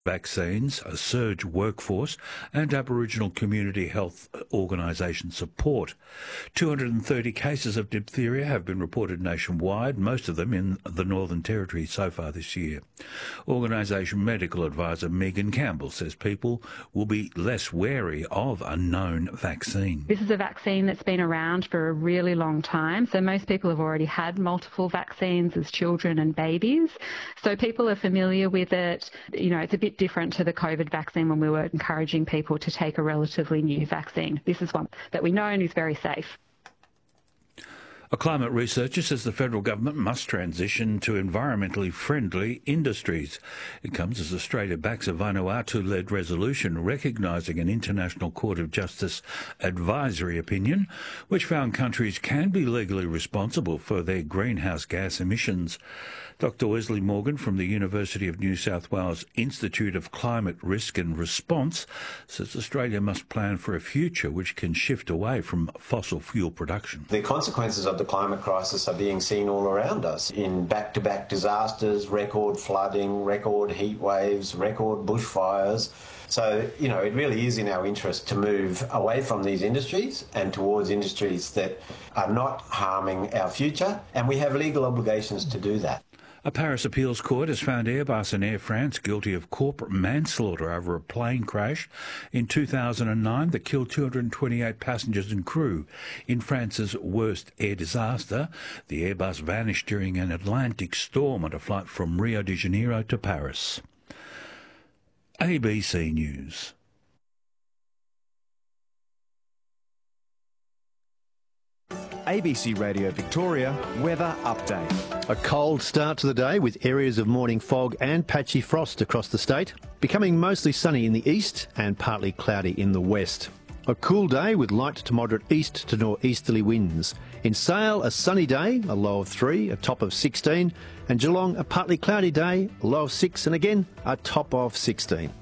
vaccines, a surge workforce and Aboriginal community health organisation support. 230 cases of diphtheria have been reported nationwide, most of them in the Northern Territory so far this year. Organisation medical advisor Megan Campbell says people will be less wary of a known vaccine. This is a vaccine that's been around for a really long time, so most people have already had multiple vaccines as children and babies, so people are familiar with it. You know, it's a bit different to the COVID vaccine when we were encouraging people to take a relatively new vaccine. This is one that we know and is very safe. A climate researcher says the federal government must transition to environmentally friendly industries. It comes as Australia backs a Vanuatu-led resolution recognising an International Court of Justice advisory opinion, which found countries can be legally responsible for their greenhouse gas emissions. Dr Wesley Morgan from the University of New South Wales Institute of Climate Risk and Response says Australia must plan for a future which can shift away from fossil fuel production. The consequences of the climate crisis are being seen all around us in back-to-back disasters, record flooding, record heat waves, record bushfires. So, you know, it really is in our interest to move away from these industries and towards industries that are not harming our future, and we have legal obligations to do that. A Paris appeals court has found Airbus and Air France guilty of corporate manslaughter over a plane crash in 2009 that killed 228 passengers and crew. In France's worst air disaster, the Airbus vanished during an Atlantic storm on a flight from Rio de Janeiro to Paris. ABC News. ABC Radio Victoria weather update. A cold start to the day with areas of morning fog and patchy frost across the state, becoming mostly sunny in the east and partly cloudy in the west. A cool day with light to moderate east to northeasterly winds. In Sale, a sunny day, a low of 3, a top of 16, and Geelong, a partly cloudy day, a low of 6 and again a top of 16.